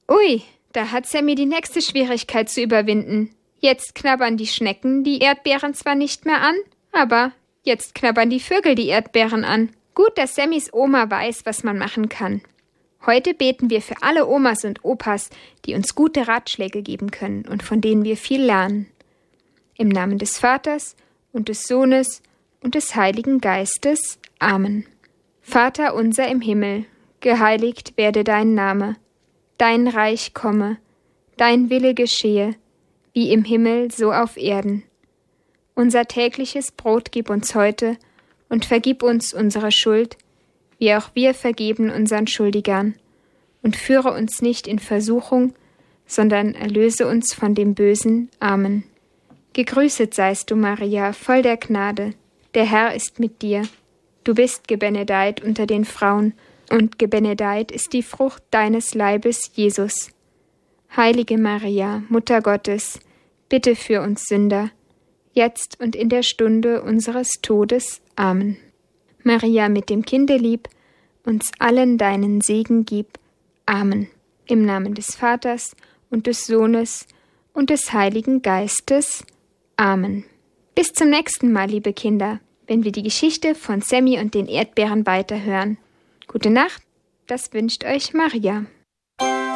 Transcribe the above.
Ui, da hat Sammy die nächste Schwierigkeit zu überwinden. Jetzt knabbern die Schnecken die Erdbeeren zwar nicht mehr an, aber jetzt knabbern die Vögel die Erdbeeren an. Gut, dass Sammys Oma weiß, was man machen kann. Heute beten wir für alle Omas und Opas, die uns gute Ratschläge geben können und von denen wir viel lernen. Im Namen des Vaters und des Sohnes und des Heiligen Geistes. Amen. Vater unser im Himmel, geheiligt werde dein Name. Dein Reich komme, dein Wille geschehe, wie im Himmel so auf Erden. Unser tägliches Brot gib uns heute und vergib uns unsere Schuld, wie auch wir vergeben unseren Schuldigern. Und führe uns nicht in Versuchung, sondern erlöse uns von dem Bösen. Amen. Gegrüßet seist du, Maria, voll der Gnade. Der Herr ist mit dir. Du bist gebenedeit unter den Frauen, und gebenedeit ist die Frucht deines Leibes, Jesus. Heilige Maria, Mutter Gottes, bitte für uns Sünder, jetzt und in der Stunde unseres Todes. Amen. Maria mit dem Kindelieb, uns allen deinen Segen gib. Amen. Im Namen des Vaters und des Sohnes und des Heiligen Geistes. Amen. Bis zum nächsten Mal, liebe Kinder, wenn wir die Geschichte von Sammy und den Erdbeeren weiterhören. Gute Nacht, das wünscht euch Maria.